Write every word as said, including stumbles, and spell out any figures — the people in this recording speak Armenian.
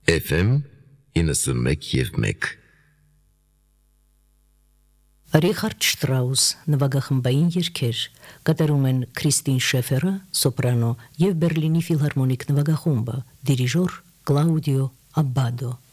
Էֆ էմ իննսունմեկ և մեկ Ռիխարդ Շտրաուս նվագախմբային երգեր կատարում են Քրիստին Շեֆերը, սոպրանո և Բերլինի ֆիլհարմոնիկ նվագախումբը, դիրիժոր Կլաուդիո Աբբադո։